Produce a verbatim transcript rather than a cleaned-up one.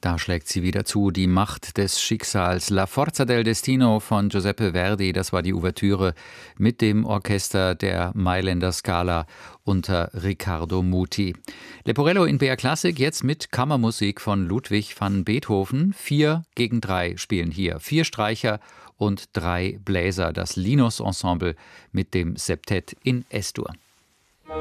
Da schlägt sie wieder zu, die Macht des Schicksals. La Forza del Destino von Giuseppe Verdi, das war die Ouvertüre mit dem Orchester der Mailänder Scala unter Riccardo Muti. Leporello in B R Klassik jetzt mit Kammermusik von Ludwig van Beethoven. Vier gegen drei spielen hier. Vier Streicher und drei Bläser. Das Linus Ensemble mit dem Septett in S-Dur.